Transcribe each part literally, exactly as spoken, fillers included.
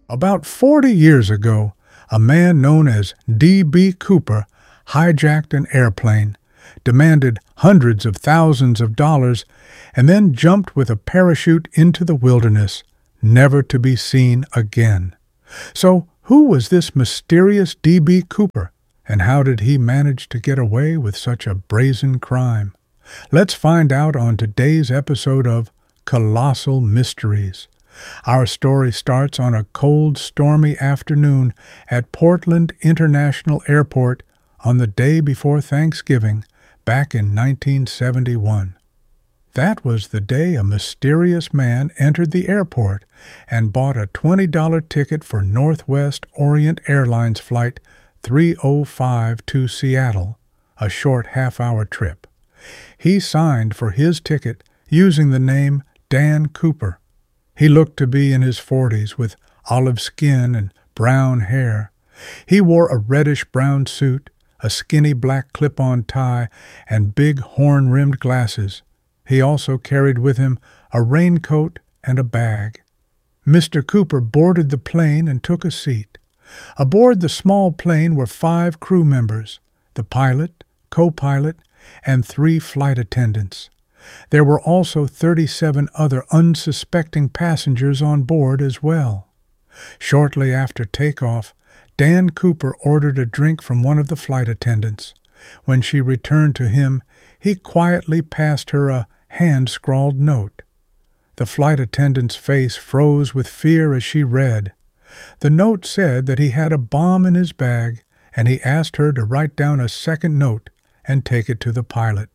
About forty years ago, a man known as D B Cooper hijacked an airplane, demanded hundreds of thousands of dollars, and then jumped with a parachute into the wilderness, never to be seen again. So, who was this mysterious D B Cooper, and how did he manage to get away with such a brazen crime? Let's find out on today's episode of Colossal Mysteries. Our story starts on a cold, stormy afternoon at Portland International Airport on the day before Thanksgiving, back in nineteen seventy-one. That was the day a mysterious man entered the airport and bought a twenty dollar ticket for Northwest Orient Airlines Flight three oh five to Seattle, a short half-hour trip. He signed for his ticket using the name Dan Cooper. He looked to be in his forties with olive skin and brown hair. He wore a reddish-brown suit, a skinny black clip-on tie, and big horn-rimmed glasses. He also carried with him a raincoat and a bag. Mister Cooper boarded the plane and took a seat. Aboard the small plane were five crew members, the pilot, co-pilot, and three flight attendants. There were also thirty-seven other unsuspecting passengers on board as well. Shortly after takeoff, Dan Cooper ordered a drink from one of the flight attendants. When she returned to him, he quietly passed her a hand-scrawled note. The flight attendant's face froze with fear as she read. The note said that he had a bomb in his bag, and he asked her to write down a second note and take it to the pilot.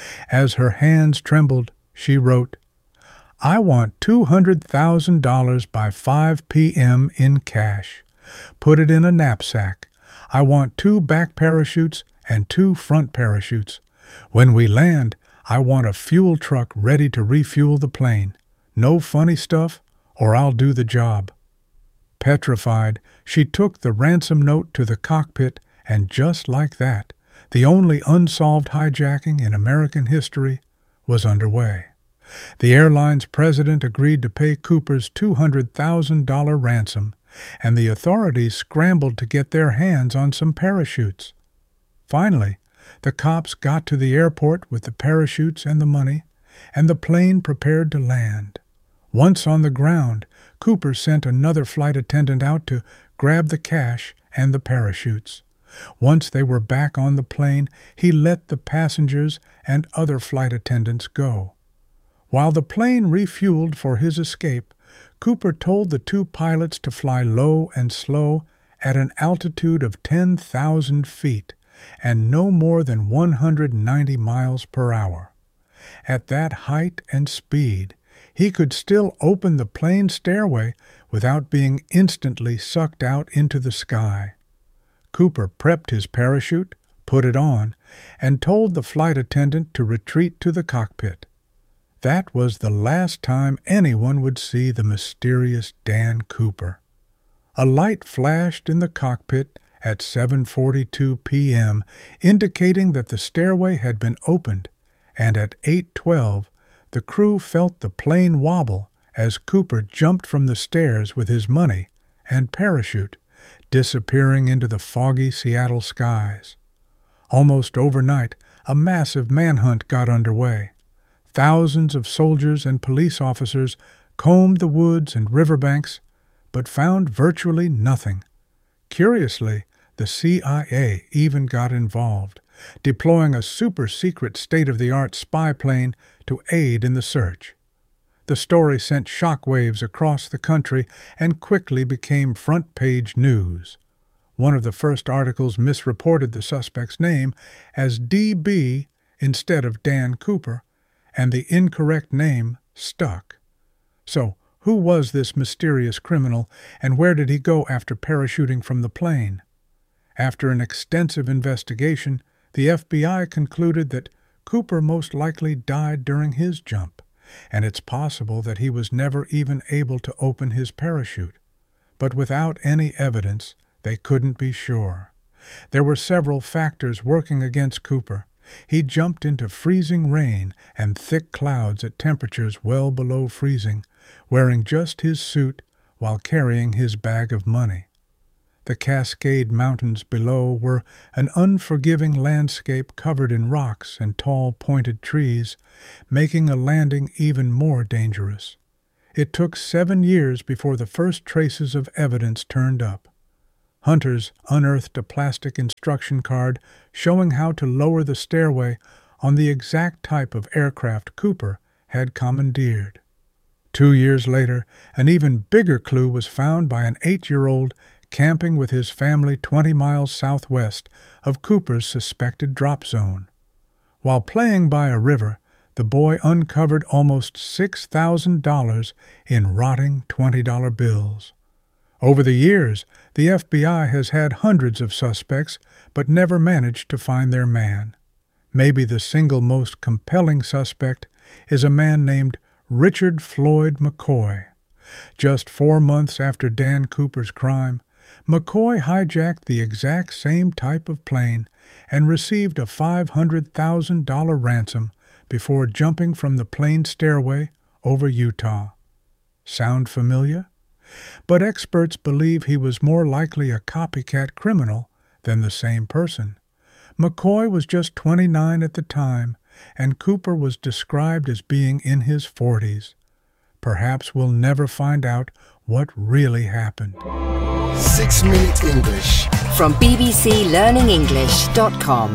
As her hands trembled, she wrote, "I want two hundred thousand dollars by five p.m. in cash. Put it in a knapsack. I want two back parachutes and two front parachutes. When we land, I want a fuel truck ready to refuel the plane. No funny stuff, or I'll do the job." Petrified, she took the ransom note to the cockpit, and just like that, the only unsolved hijacking in American history was underway. The airline's president agreed to pay Cooper's two hundred thousand dollar ransom, and the authorities scrambled to get their hands on some parachutes. Finally, the cops got to the airport with the parachutes and the money, and the plane prepared to land. Once on the ground, Cooper sent another flight attendant out to grab the cash and the parachutes. Once they were back on the plane, he let the passengers and other flight attendants go. While the plane refueled for his escape, Cooper told the two pilots to fly low and slow at an altitude of ten thousand feet and no more than one hundred ninety miles per hour. At that height and speed, he could still open the plane stairway without being instantly sucked out into the sky. Cooper prepped his parachute, put it on, and told the flight attendant to retreat to the cockpit. That was the last time anyone would see the mysterious Dan Cooper. A light flashed in the cockpit at seven forty-two p.m., indicating that the stairway had been opened, and at eight twelve the crew felt the plane wobble as Cooper jumped from the stairs with his money and parachute, disappearing into the foggy Seattle skies. Almost overnight, a massive manhunt got underway. Thousands of soldiers and police officers combed the woods and riverbanks, but found virtually nothing. Curiously, the C I A even got involved, deploying a super-secret state-of-the-art spy plane to aid in the search. The story sent shockwaves across the country and quickly became front-page news. One of the first articles misreported the suspect's name as D B instead of Dan Cooper, and the incorrect name stuck. So, who was this mysterious criminal, and where did he go after parachuting from the plane? After an extensive investigation, the F B I concluded that Cooper most likely died during his jump, and it's possible that he was never even able to open his parachute. But without any evidence, they couldn't be sure. There were several factors working against Cooper. He jumped into freezing rain and thick clouds at temperatures well below freezing, wearing just his suit, while carrying his bag of money. The Cascade Mountains below were an unforgiving landscape covered in rocks and tall pointed trees, making a landing even more dangerous. It took seven years before the first traces of evidence turned up. Hunters unearthed a plastic instruction card showing how to lower the stairway on the exact type of aircraft Cooper had commandeered. Two years later, an even bigger clue was found by an eight-year-old camping with his family twenty miles southwest of Cooper's suspected drop zone. While playing by a river, the boy uncovered almost six thousand dollars in rotting twenty-dollar bills. Over the years, the F B I has had hundreds of suspects, but never managed to find their man. Maybe the single most compelling suspect is a man named Richard Floyd McCoy. Just four months after Dan Cooper's crime, McCoy hijacked the exact same type of plane and received a five hundred thousand dollars ransom before jumping from the plane stairway over Utah. Sound familiar? But experts believe he was more likely a copycat criminal than the same person. McCoy was just twenty-nine at the time, and Cooper was described as being in his forties. Perhaps we'll never find out what really happened. Six Minute English from b b c learning english dot com.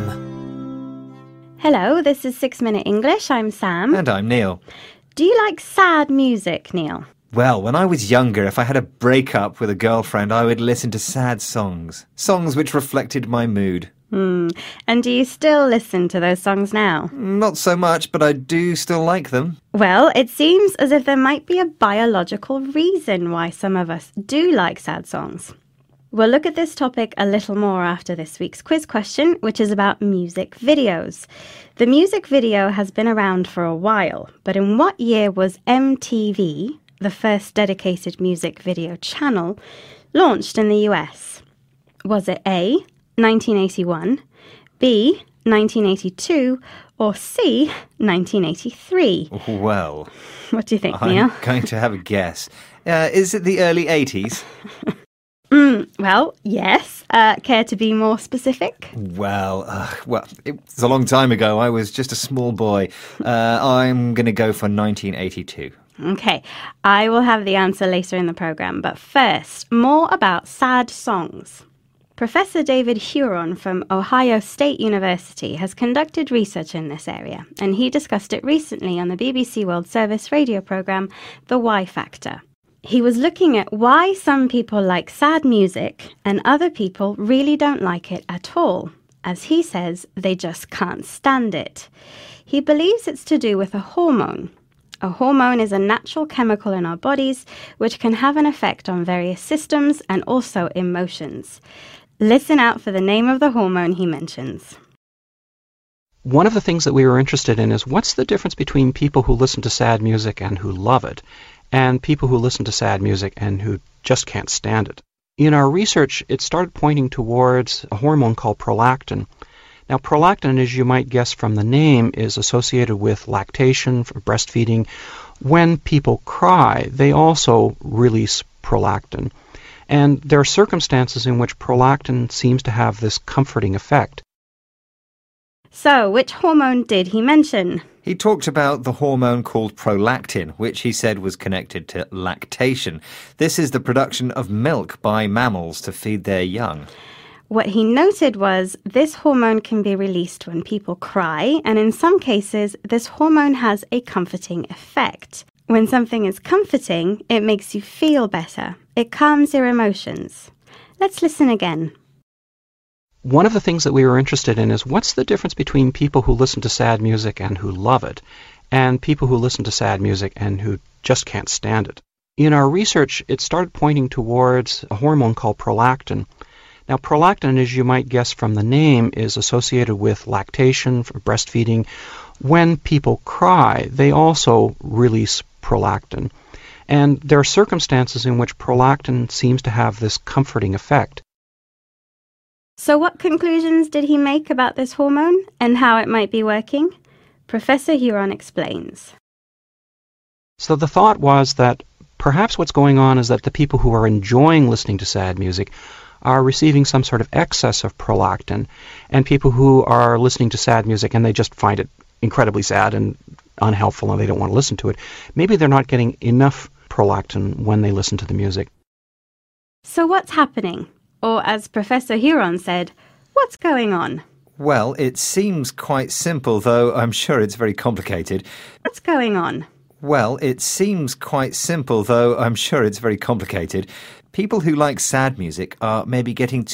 Hello, this is Six Minute English. I'm Sam. And I'm Neil. Do you like sad music, Neil? Well, when I was younger, if I had a breakup with a girlfriend, I would listen to sad songs. Songs which reflected my mood. Hmm. And do you still listen to those songs now? Not so much, but I do still like them. Well, it seems as if there might be a biological reason why some of us do like sad songs. We'll look at this topic a little more after this week's quiz question, which is about music videos. The music video has been around for a while, but in what year was M T V, the first dedicated music video channel, launched in the U S? Was it A, nineteen eighty-one, B, nineteen eighty-two, or C, nineteen eighty-three? Well, what do you think, I'm Neil? I'm going to have a guess. Uh, is it the early eighties? mm, well, yes. Uh, care to be more specific? Well, uh, well, it was a long time ago. I was just a small boy. Uh, I'm going to go for nineteen eighty-two. Okay, I will have the answer later in the programme, but first, more about sad songs. Professor David Huron from Ohio State University has conducted research in this area, and he discussed it recently on the B B C World Service radio programme, The Why Factor. He was looking at why some people like sad music and other people really don't like it at all. As he says, they just can't stand it. He believes it's to do with a hormone. A hormone is a natural chemical in our bodies which can have an effect on various systems and also emotions. Listen out for the name of the hormone he mentions. One of the things that we were interested in is what's the difference between people who listen to sad music and who love it, and people who listen to sad music and who just can't stand it. In our research, it started pointing towards a hormone called prolactin. Now, prolactin, as you might guess from the name, is associated with lactation, breastfeeding. When people cry, they also release prolactin. And there are circumstances in which prolactin seems to have this comforting effect. So, which hormone did he mention? He talked about the hormone called prolactin, which he said was connected to lactation. This is the production of milk by mammals to feed their young. What he noted was this hormone can be released when people cry, and in some cases, this hormone has a comforting effect. When something is comforting, it makes you feel better. It calms your emotions. Let's listen again. One of the things that we were interested in is what's the difference between people who listen to sad music and who love it, and people who listen to sad music and who just can't stand it. In our research, it started pointing towards a hormone called prolactin. Now, prolactin, as you might guess from the name, is associated with lactation, breastfeeding. When people cry, they also release prolactin. And there are circumstances in which prolactin seems to have this comforting effect. So what conclusions did he make about this hormone and how it might be working? Professor Huron explains. So the thought was that Perhaps what's going on is that the people who are enjoying listening to sad music are receiving some sort of excess of prolactin, and people who are listening to sad music and they just find it incredibly sad and unhelpful and they don't want to listen to it, maybe they're not getting enough prolactin when they listen to the music. So what's happening? Or as Professor Huron said, what's going on? Well, it seems quite simple, though I'm sure it's very complicated. What's going on? Well, it seems quite simple, though I'm sure it's very complicated. People who like sad music are maybe getting